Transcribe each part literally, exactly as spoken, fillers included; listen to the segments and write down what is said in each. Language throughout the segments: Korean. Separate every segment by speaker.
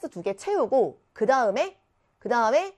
Speaker 1: 플러스 두 개 채우고 그 다음에 그 다음에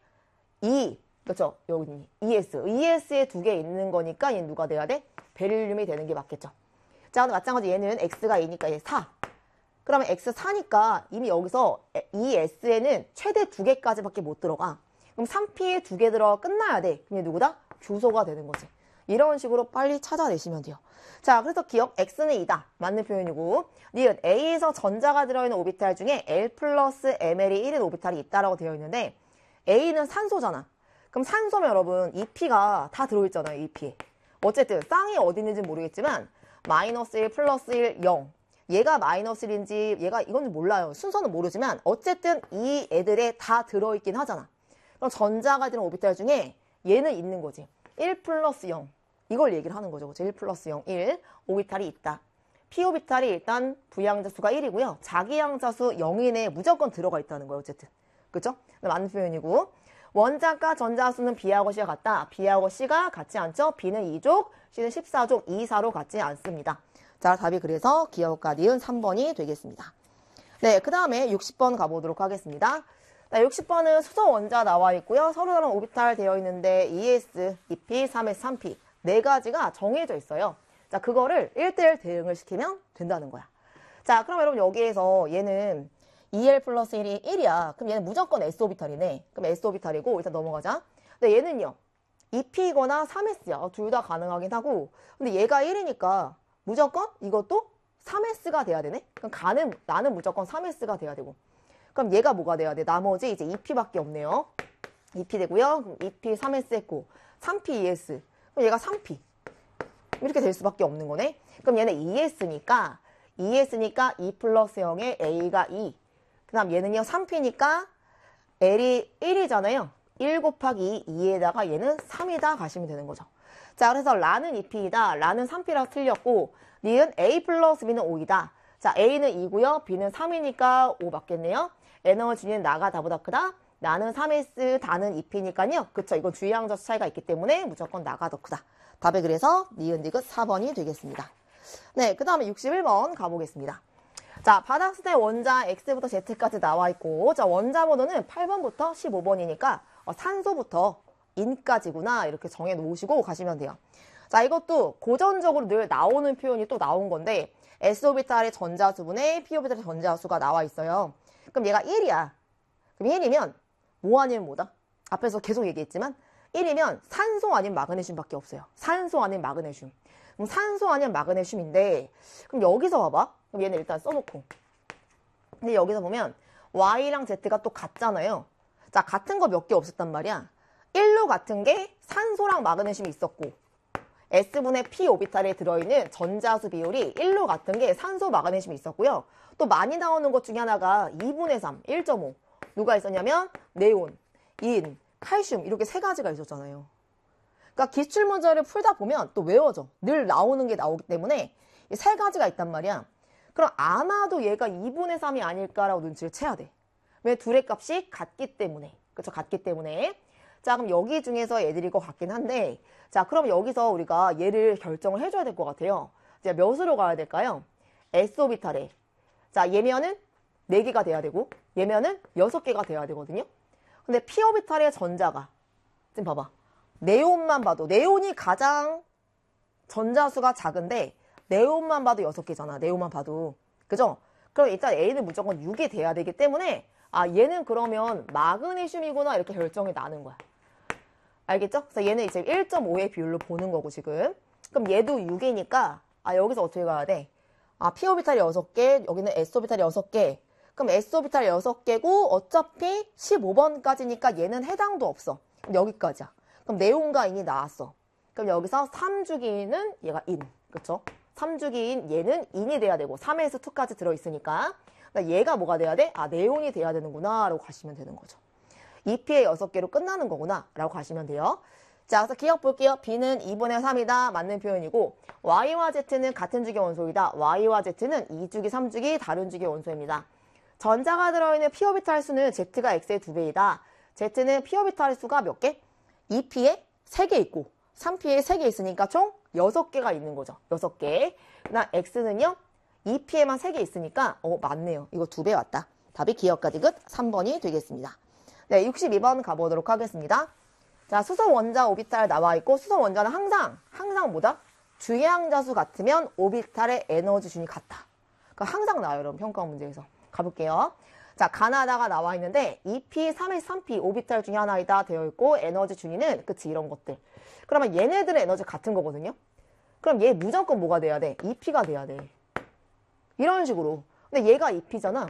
Speaker 1: E 그렇죠? 여기 이에스 이에스에 두 개 있는 거니까 얘는 누가 돼야 돼? 베릴륨이 되는 게 맞겠죠. 자, 마찬가지 얘는 X가 이니까 얘 사. 그러면 엑스 사니까 이미 여기서 이에스에는 최대 두 개까지밖에 못 들어가. 그럼 삼 피에 두 개 들어가 끝나야 돼. 그럼 얘 누구다? 주소가 되는 거지. 이런 식으로 빨리 찾아내시면 돼요. 자, 그래서 기억 X는 이다. 맞는 표현이고 니은 A에서 전자가 들어있는 오비탈 중에 L 플러스 엠엘이 일인 오비탈이 있다라고 되어 있는데 A는 산소잖아. 그럼 산소면 여러분 이피가 다 들어있잖아요. 이피에. 어쨌든 쌍이 어디 있는지 모르겠지만 마이너스 일, 플러스 일, 영. 얘가 마이너스 일인지 얘가 이건 몰라요. 순서는 모르지만 어쨌든 이 애들에 다 들어있긴 하잖아. 그럼 전자가 들은 오비탈 중에 얘는 있는 거지. 일 플러스 영. 이걸 얘기를 하는 거죠. 그렇죠? 일 플러스 영, 일. 오비탈이 있다. P 오비탈이 일단 부양자수가 일이고요. 자기양자수 영인에 무조건 들어가 있다는 거예요. 어쨌든. 그죠? 맞는 표현이고. 원자과 전자수는 B하고 C가 같다. B하고 C가 같지 않죠? B는 이 족, C는 십사 족, 이, 사로 같지 않습니다. 자, 답이 그래서 기억과 니은 삼 번이 되겠습니다. 네, 그 다음에 육십 번 가보도록 하겠습니다. 자, 육십 번은 수소 원자 나와 있고요. 서로 다른 오비탈 되어 있는데 이에스, 이피, 삼에스, 삼 피 네 가지가 정해져 있어요. 자, 그거를 일 대 일 대응을 시키면 된다는 거야. 자, 그럼 여러분 여기에서 얘는 이엘 플러스 일이 일이야. 그럼 얘는 무조건 에스 오비탈이네. 그럼 에스 오비탈이고 일단 넘어가자. 근데 얘는요. 이피거나 삼에스야. 둘 다 가능하긴 하고. 근데 얘가 일이니까 무조건 이것도 삼에스가 돼야 되네. 그럼 가는 나는 무조건 삼에스가 돼야 되고. 그럼 얘가 뭐가 돼야 돼? 나머지 이제 이피밖에 없네요. 이피 되고요. 그럼 이피 삼에스 했고 삼 피 이에스. 그럼 얘가 삼 피. 이렇게 될 수밖에 없는 거네. 그럼 얘는 이에스니까 이에스니까 이 플러스 영에 A가 이. 그 다음 얘는요 삼 피니까 L이 일이잖아요. 일 곱하기 이에다가 얘는 삼이다 가시면 되는 거죠. 자, 그래서 라는 이 피이다. 라는 삼 피라고 틀렸고 니은 A 플러스 B는 오이다. 자, A는 이고요. B는 삼이니까 오 맞겠네요. 에너지는 나가 다보다 크다. 나는 삼에스, 다는 이 피니까요. 그쵸, 이건 주의항자수 차이가 있기 때문에 무조건 나가 더 크다. 답에 그래서 니은 디귿 사 번이 되겠습니다. 네, 그 다음에 육십일 번 가보겠습니다. 자, 바닥스대 원자 X부터 Z까지 나와 있고, 자, 원자 번호는 팔 번부터 십오 번이니까 어, 산소부터 인까지구나 이렇게 정해 놓으시고 가시면 돼요. 자, 이것도 고전적으로 늘 나오는 표현이 또 나온 건데 에스 오비탈의 전자수분에 P 오비탈의 전자수가 나와 있어요. 그럼 얘가 일이야. 그럼 일이면 뭐 아니면 뭐다? 앞에서 계속 얘기했지만 일이면 산소 아닌 마그네슘 밖에 없어요. 산소 아닌 마그네슘. 그럼 산소 아닌 마그네슘인데 그럼 여기서 봐봐. 그럼 얘는 일단 써놓고. 근데 여기서 보면 Y랑 Z가 또 같잖아요. 자, 같은 거 몇 개 없었단 말이야. 일로 같은 게 산소랑 마그네슘이 있었고 S분의 P 오비탈에 들어있는 전자수 비율이 일로 같은 게 산소, 마그네슘이 있었고요. 또 많이 나오는 것 중에 하나가 이분의 삼, 일 점 오. 누가 있었냐면 네온, 인, 칼슘 이렇게 세 가지가 있었잖아요. 그러니까 기출문제를 풀다 보면 또 외워져. 늘 나오는 게 나오기 때문에 세 가지가 있단 말이야. 그럼 아마도 얘가 이분의 삼이 아닐까라고 눈치를 채야 돼. 왜 둘의 값이 같기 때문에. 그렇죠? 같기 때문에. 자, 그럼 여기 중에서 애들일 것 같긴 한데 자, 그럼 여기서 우리가 얘를 결정을 해줘야 될 것 같아요. 이제 몇으로 가야 될까요? S 오비탈에. 자, 얘면은 네 개가 돼야 되고 얘면은 여섯 개가 돼야 되거든요. 근데 P 오비탈의 전자가 지금 봐봐. 네온만 봐도 네온이 가장 전자수가 작은데 네온만 봐도 여섯 개잖아. 네온만 봐도. 그죠? 그럼 일단 A는 무조건 육이 돼야 되기 때문에 아, 얘는 그러면 마그네슘이구나 이렇게 결정이 나는 거야. 알겠죠? 그래서 얘는 이제 일 점 오의 비율로 보는 거고 지금. 그럼 얘도 육이니까 아, 여기서 어떻게 가야 돼? 아, P 오비탈이 여섯 개, 여기는 S 오비탈이 여섯 개. 그럼 S 오비탈이 여섯 개고 어차피 십오 번까지니까 얘는 해당도 없어. 그럼 여기까지야. 그럼 네온과 인이 나왔어. 그럼 여기서 삼 주기는 얘가 인. 그쵸? 삼 주기인 얘는 인이 돼야 되고 삼에서 이까지 들어있으니까 얘가 뭐가 돼야 돼? 아, 네온이 돼야 되는구나 라고 가시면 되는 거죠. 이 피에 여섯 개로 끝나는 거구나 라고 가시면 돼요. 자, 그래서 기억 볼게요. B는 이분의 삼이다. 맞는 표현이고 Y와 Z는 같은 주기 원소이다. Y와 Z는 이 주기, 삼 주기 다른 주기 원소입니다. 전자가 들어있는 P 오비탈 수는 Z가 X의 두 배이다. Z는 P 오비탈 수가 몇 개? 이 피에 세 개 있고 삼 피에 세 개 있으니까 총 여섯 개가 있는 거죠. 여섯 개. 그다음 X는요. 이 피에만 세 개 있으니까 어 맞네요. 이거 두 배 왔다. 답이 기억과 디귿 삼 번이 되겠습니다. 네, 육십이 번 가보도록 하겠습니다. 자, 수소 원자 오비탈 나와 있고 수소 원자는 항상 항상 뭐다? 주양자수 같으면 오비탈의 에너지 준이 같다. 그러니까 항상 나와요, 여러분. 평가 문제에서. 가볼게요. 자, 가나다가 나와 있는데 이 피, 삼 에스 삼 피 오비탈 중에 하나이다 되어 있고 에너지 준위는 그치 이런 것들. 그러면 얘네들의 에너지 같은 거거든요. 그럼 얘 무조건 뭐가 돼야 돼? 이 피가 돼야 돼. 이런 식으로. 근데 얘가 이 피잖아.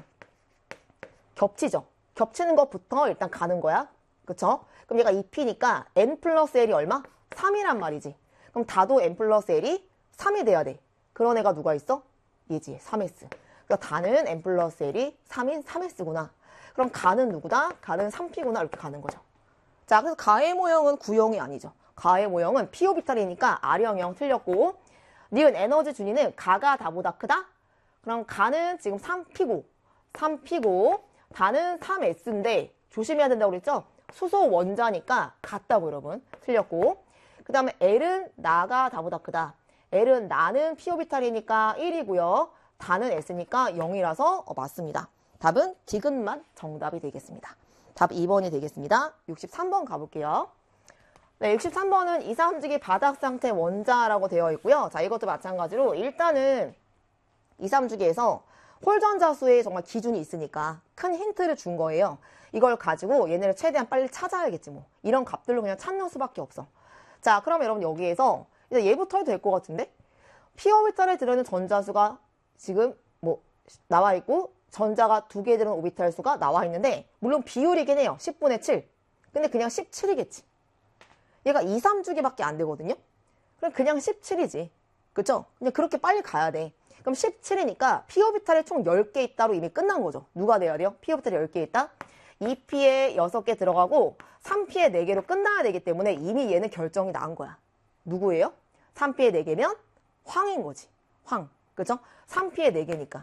Speaker 1: 겹치죠. 겹치는 것부터 일단 가는 거야. 그쵸? 그럼 얘가 이 피니까 N 플러스 L이 얼마? 삼이란 말이지. 그럼 다도 N 플러스 L이 삼이 돼야 돼. 그런 애가 누가 있어? 얘지. 삼 에스. 그러니까 다는 N 플러스 L이 삼인 삼 에스구나. 그럼 가는 누구다? 가는 삼 피구나. 이렇게 가는 거죠. 자, 그래서 가의 모형은 구형이 아니죠. 가의 모형은 P 오비탈이니까 R형형 틀렸고, 니은 에너지 준위는 가가 다보다 크다? 그럼 가는 지금 삼 피고, 삼 피고, 다는 삼 에스인데, 조심해야 된다고 그랬죠? 수소 원자니까 같다고 여러분. 틀렸고. 그 다음에 L은 나가 다보다 크다. L은 나는 P 오비탈이니까 일이고요. 다는 S니까 영이라서 어, 맞습니다. 답은 디귿만 정답이 되겠습니다. 답 이 번이 되겠습니다. 육십삼 번 가볼게요. 네, 육십삼 번은 이삼주기 바닥 상태 원자라고 되어 있고요. 자, 이것도 마찬가지로 일단은 이삼주기에서 홀전자수의 정말 기준이 있으니까 큰 힌트를 준 거예요. 이걸 가지고 얘네를 최대한 빨리 찾아야겠지 뭐. 이런 값들로 그냥 찾는 수밖에 없어. 자, 그럼 여러분 여기에서 이제 얘부터 해도 될 것 같은데? P 오비탈에 들어있는 전자수가 지금 뭐 나와 있고 전자가 두 개 들은 오비탈 수가 나와 있는데 물론 비율이긴 해요. 십분의 칠. 근데 그냥 십칠이겠지. 얘가 이, 삼주기밖에 안 되거든요. 그럼 그냥 십칠이지. 그쵸? 그냥 그렇게 빨리 가야 돼. 그럼 십칠이니까 P 오비탈에 총 열 개 있다로 이미 끝난 거죠. 누가 돼야 돼요? P 오비탈에 열 개 있다. 이 피에 여섯 개 들어가고 삼 피에 네 개로 끝나야 되기 때문에 이미 얘는 결정이 난 거야. 누구예요? 삼 피에 네 개면 황인 거지. 황. 그죠? 삼 피에 네 개니까.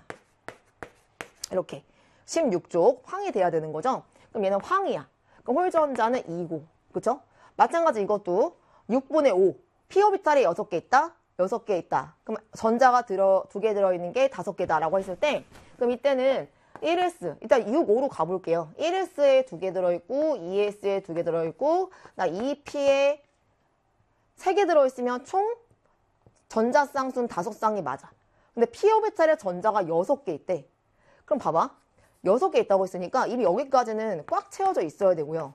Speaker 1: 이렇게. 십육 쪽 황이 돼야 되는 거죠? 그럼 얘는 황이야. 그럼 홀전자는 이고. 그죠? 마찬가지 이것도 육분의 오. P 오비탈에 여섯 개 있다. 여섯 개 있다. 그럼 전자가 들어, 두 개 들어있는 게 다섯 개다라고 했을 때, 그럼 이때는 일 에스, 일단 육, 오로 가볼게요. 일 에스에 두 개 들어있고, 이 에스에 두 개 들어있고, 나 이 피에 세 개 들어있으면 총 전자 쌍수는 다섯 쌍이 맞아. 근데 P 오비탈에 전자가 여섯 개 있대. 그럼 봐봐. 여섯 개 있다고 했으니까 이미 여기까지는 꽉 채워져 있어야 되고요.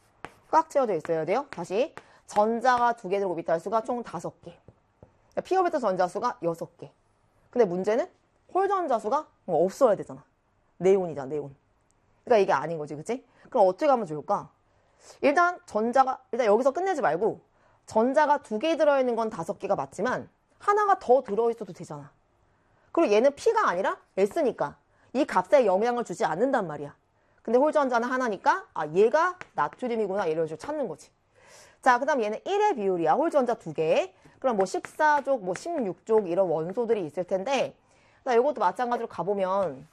Speaker 1: 꽉 채워져 있어야 돼요. 다시. 전자가 두 개 들고 오비탈 수가 총 다섯 개. P 오비탈 전자 수가 여섯 개. 근데 문제는 홀 전자 수가 없어야 되잖아. 네온이잖아, 네온. 그러니까 이게 아닌 거지, 그치? 그럼 어떻게 하면 좋을까? 일단 전자가, 일단 여기서 끝내지 말고 전자가 두 개 들어있는 건 다섯 개가 맞지만 하나가 더 들어있어도 되잖아. 그리고 얘는 P가 아니라 S니까 이 값에 영향을 주지 않는단 말이야. 근데 홀전자는 하나니까 아 얘가 나트륨이구나 이런 식으로 찾는 거지. 자, 그 다음 얘는 일의 비율이야. 홀전자 두 개. 그럼 뭐 십사 족, 뭐 십육 족 이런 원소들이 있을 텐데 나 이것도 마찬가지로 가보면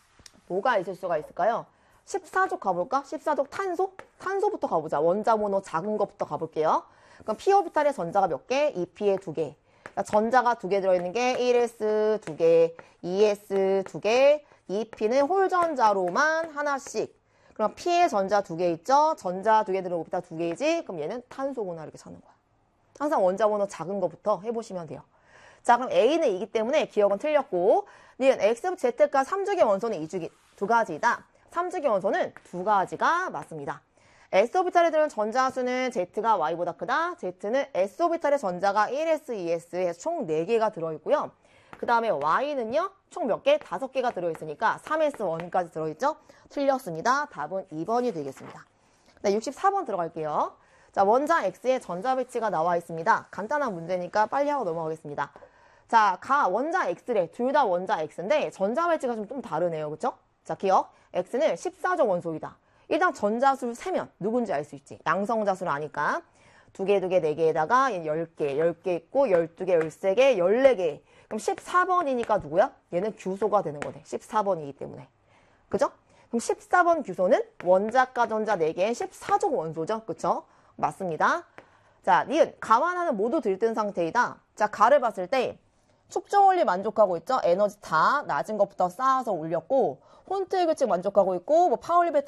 Speaker 1: 뭐가 있을 수가 있을까요? 십사 족 가볼까? 십사 족 탄소? 탄소부터 가보자. 원자 모노 작은 것부터 가볼게요. 그럼 P 오비탈에 전자가 몇 개? 이 피에 두 개. 그러니까 전자가 두 개 들어있는 게 일 에스 두 개, 이 에스 두 개, 이 피는 홀전자로만 하나씩. 그럼 P에 전자 두 개 있죠? 전자 두 개 들어오고 오비탈 두 개이지? 그럼 얘는 탄소구나 이렇게 찾는 거야. 항상 원자 번호 작은 거부터 해보시면 돼요. 자, 그럼 A는 이기 때문에 기억은 틀렸고 니은 X, Z가 삼주기 원소는 이주기 두 가지이다. 삼주기 원소는 두 가지가 맞습니다. S오비탈에 들어온 전자수는 Z가 Y보다 크다. Z는 S오비탈의 전자가 일 에스, 이 에스에 총 네 개가 들어있고요. 그 다음에 Y는요. 총 몇 개? 다섯 개가 들어있으니까 삼 에스 원까지 들어있죠? 틀렸습니다. 답은 이 번이 되겠습니다. 네, 육십사 번 들어갈게요. 자, 원자 X의 전자 배치가 나와 있습니다. 간단한 문제니까 빨리 하고 넘어가겠습니다. 자, 가 원자 X래. 둘 다 원자 X인데 전자 배치가 좀, 좀 다르네요. 그쵸? 자, 기억. X는 십사 족 원소이다. 일단 전자수를 세면 누군지 알 수 있지. 양성자수를 아니까. 두 개, 두 개, 네 개에다가 열 개, 열 개 있고 열두 개, 열세 개, 열네 개. 그럼 십사 번이니까 누구야? 얘는 규소가 되는 거네. 십사 번이기 때문에. 그죠? 그럼 십사 번 규소는 원자가 전자 네 개의 십사 족 원소죠. 그쵸? 맞습니다. 자, 니은 가와 나는 모두 들뜬 상태이다. 자, 가를 봤을 때 축적 원리 만족하고 있죠. 에너지 다 낮은 것부터 쌓아서 올렸고 폰트의 규칙 만족하고 있고 뭐 파울리